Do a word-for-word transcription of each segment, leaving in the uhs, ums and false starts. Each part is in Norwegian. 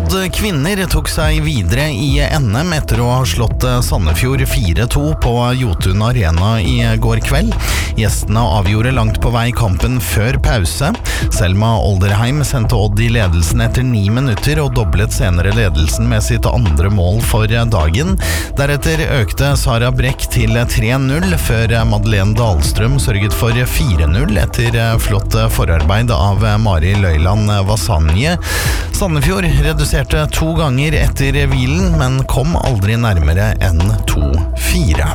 Odd kvinner tok seg videre i N M etter å ha slått Sandefjord fire to på Jotun Arena i går kveld. Gjestene avgjorde langt på vei kampen før pause. Selma Olderheim sendte Odd i ledelsen etter ni minutter og doblet senere ledelsen med sitt andre mål for dagen. Deretter økte Sara Brekk til tre null, før Madeleine Dahlstrøm sørget for fire null etter flott forarbeid av Mari Løyland Vasanje. Sandefjord reduserte to ganger etter hvilen, men kom aldri nærmere enn to fire.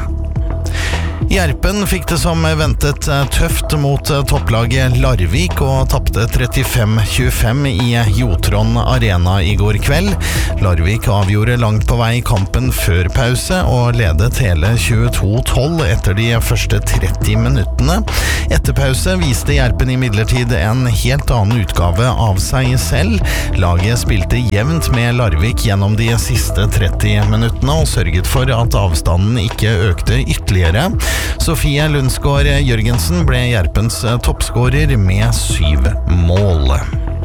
Gjerpen fikk det som ventet tøft mot topplaget Larvik og tappte trettifem tjuefem i Jotron Arena i går kveld. Larvik avgjorde langt på vei kampen før pause og ledet hele tjueto tolv etter de første tretti minuttene. Etter pause viste Gjerpen imidlertid en helt annen utgave av seg selv. Laget spilte jevnt med Larvik gjennom de siste tretti minuttene og sørget for at avstanden ikke økte ytterligere. Sofie Lundsgaard Jørgensen ble Gjerpens toppskårer med syv mål.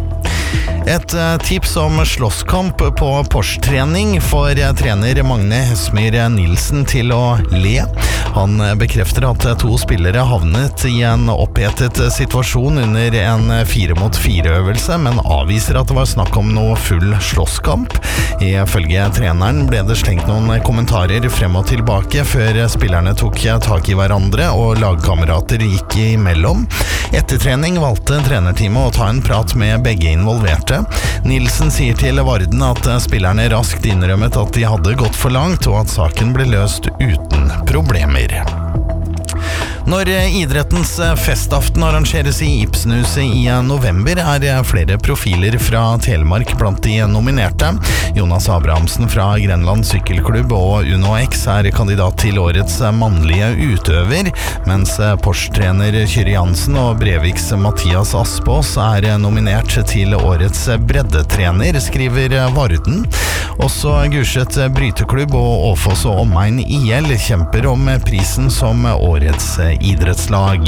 Et tips om slåsskamp på Porsche-trening for trener Magne Hesmyr Nilsen til å le. Han bekrefter at to spillere havnet i en opphetet situasjon under en fire mot fire øvelse, men avviser at det var snakk om noe full slåsskamp. Ifølge treneren ble det slengt noen kommentarer frem og tilbake før spillerne tok tak i hverandre og lagkamerater gikk imellom. Etter trening valgte trenerteamet å ta en prat med begge involverte. Nilsen sier til Varden at spillerne raskt innrømmet at de hadde gått for langt, og at saken ble løst uten problemer. Når idrettens festaften arrangeres i Ibsenhuset i november, er flere profiler fra Telemark blant de nominerte. Jonas Abrahamsen fra Grenland Sykkelklubb og Uno X er kandidat til årets mannlige utøver, mens Porsche-trener Kyrre Jansen og Breviks Mathias Aspås er nominert til årets breddetrener, skriver Varden. Også Gulset Bryteklubb og Åfoss og Omegn I L kjemper om prisen som årets idrettslag.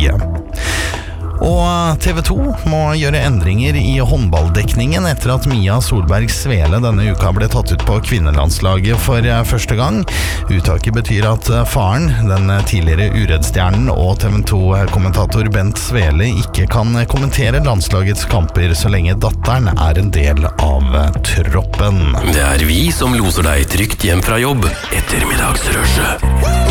Og T V to må gjøre endringer i håndballdekningen etter at Mia Solberg Svele denne uka ble tatt ut på kvinnelandslaget for første gang. Uttaket betyr at faren, den tidligere Uredd-stjernen og T V to-kommentator Bent Svele ikke kan kommentere landslagets kamper så lenge datteren er en del av troppen. Det er vi som loser deg trygt hjem fra jobb etter middagsrushet.